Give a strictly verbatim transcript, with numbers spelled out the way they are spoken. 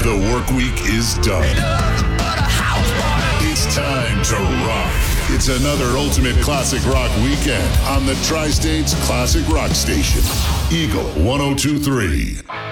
The work week is done. It's time to rock. It's another Ultimate Classic Rock weekend on the Tri-States Classic Rock Station. Eagle one oh two three.